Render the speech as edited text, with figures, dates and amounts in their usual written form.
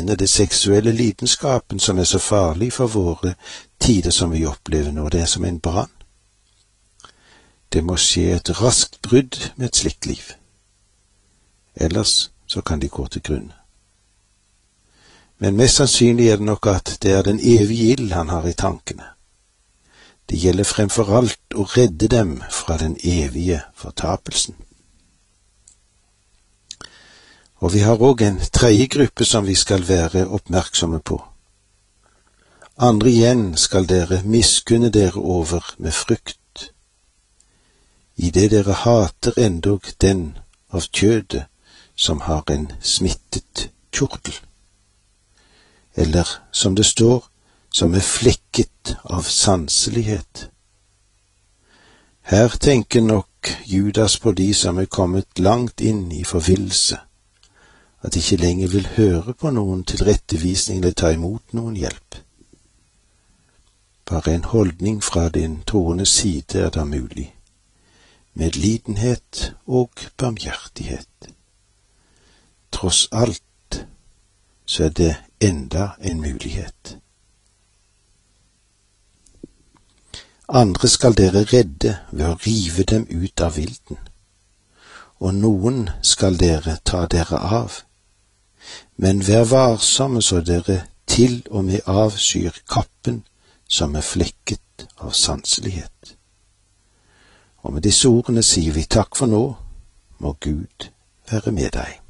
denne det seksuelle lidenskapen som er så farlig for våre tider som vi opplever nå. Det er som en brann. Det må skje et raskt brudd med et slikt liv. Ellers så kan de gå til grunne. Men mest sannsynlig er det nok at det er den evige ild han har i tankene. Det gjelder fremfor alt å redde dem fra den evige fortapelsen. Og vi har også en tredje gruppe som vi skal være oppmerksomme på. Andre igjen skal dere miskunne dere over med frykt, i det dere hater endog den av kjødet som har en smittet kjortel, eller som det står, som er flekket av sanselighet. Her tenker nok Judas på de som er kommet langt inn i forvillelse, at de ikke lenger vil høre på noen tilrettevisning eller ta imot noen hjelp. Bare en holdning fra din troende side er da mulig, medlidenhet og barmhjertighet. Tross alt så er det enda en mulighet. Andre skal dere redde ved å rive dem ut av vilden, og noen skal dere ta dere av. Men vær varsomme så dere til og med avskyr kappen som er flekket av sanselighet. Og med disse ordene sier vi takk for nå, må Gud være med deg.